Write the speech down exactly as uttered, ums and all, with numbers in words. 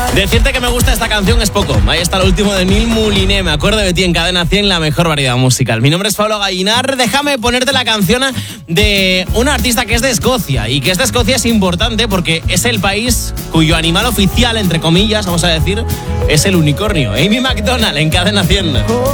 Decirte que me gusta esta canción es poco. Ahí está el último de Nil Mouliné. Me acuerdo de ti en Cadena cien, la mejor variedad musical. Mi nombre es Pablo Gallinar. Déjame ponerte la canción de una artista que es de Escocia. Y que es de Escocia es importante porque es el país cuyo animal oficial, entre comillas, vamos a decir, es el unicornio. Amy Macdonald en Cadena cien.